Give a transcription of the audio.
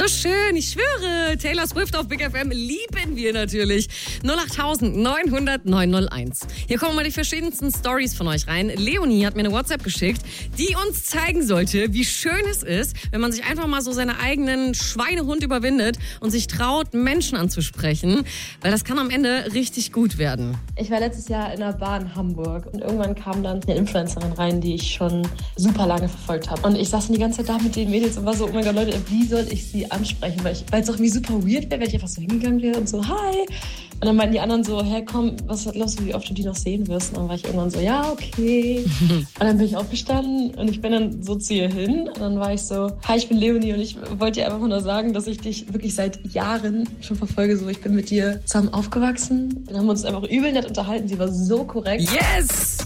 So schön, ich schwöre. Taylor Swift auf Big FM lieben wir natürlich. 08900 901. Hier kommen mal die verschiedensten Stories von euch rein. Leonie hat mir eine WhatsApp geschickt, die uns zeigen sollte, wie schön es ist, wenn man sich einfach mal so seine eigenen Schweinehund überwindet und sich traut, Menschen anzusprechen. Weil das kann am Ende richtig gut werden. Ich war letztes Jahr in einer Bar in Hamburg und irgendwann kam dann eine Influencerin rein, die ich schon super lange verfolgt habe. Und ich saß dann die ganze Zeit da mit den Mädels und war so, oh mein Gott, Leute, wie soll ich sie ansprechen? Weil es auch irgendwie super weird wäre, wenn ich einfach so hingegangen wäre und so, hi. Und dann meinten die anderen so, hey, komm, was glaubst du, wie oft du die noch sehen wirst? Und dann war ich irgendwann so, ja, okay. Und dann bin ich aufgestanden und ich bin dann so zu ihr hin. Und dann war ich so, hi, ich bin Leonie und ich wollte dir einfach nur sagen, dass ich dich wirklich seit Jahren schon verfolge. So, ich bin mit dir zusammen aufgewachsen. Dann haben wir uns einfach übel nett unterhalten. Sie war so korrekt. Yes!